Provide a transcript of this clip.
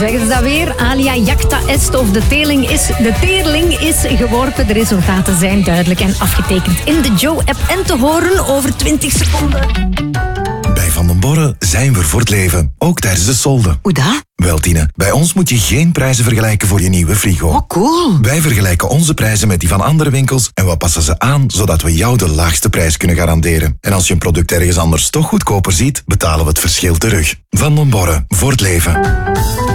Zeggen ze dat weer? Alia jacta est of de teerling is geworpen. De resultaten zijn duidelijk en afgetekend in de Joe-app en te horen over 20 seconden. Bij Van den Borre zijn we voor het leven, ook tijdens de solden. Hoe dat? Wel, Tine, bij ons moet je geen prijzen vergelijken voor je nieuwe frigo. Oh, cool. Wij vergelijken onze prijzen met die van andere winkels en we passen ze aan zodat we jou de laagste prijs kunnen garanderen. En als je een product ergens anders toch goedkoper ziet, betalen we het verschil terug. Van den Borre, voor het leven.